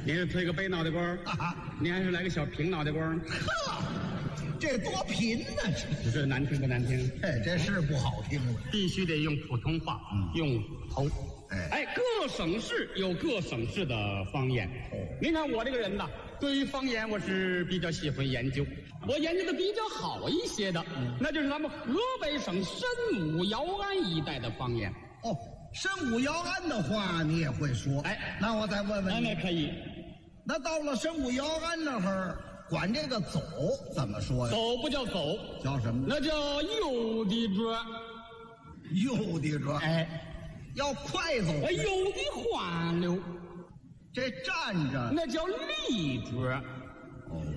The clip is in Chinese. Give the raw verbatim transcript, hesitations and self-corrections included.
你是推个背脑袋瓜儿， 啊， 你还是来个小平脑袋瓜儿， 呵，这多贫呢！这这难听不难听？ 哎，这是不好听了。 必须得用普通话， 嗯用普通。 哎哎，各省市有各省市的方言。 哦您看我这个人呐，对于方言我是比较喜欢研究。我研究的比较好一些的， 嗯那就是咱们河北省申武姚安一带的方言。 哦，申武姚安的话你也会说？ 哎那我再问问哎， 你， 那可以。 那到了申武姚安那儿，管这个走怎么说呀？ 走不叫走， 叫什么呢？ 那叫右的着。 右的着， 哎， 要快走， 哎，有的缓溜， 这站着那叫立着。 哦，